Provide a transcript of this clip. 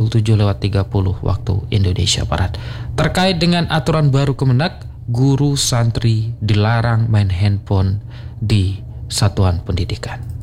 27:30 waktu Indonesia Barat. Terkait dengan aturan baru Kemenak, guru santri dilarang main handphone di satuan pendidikan.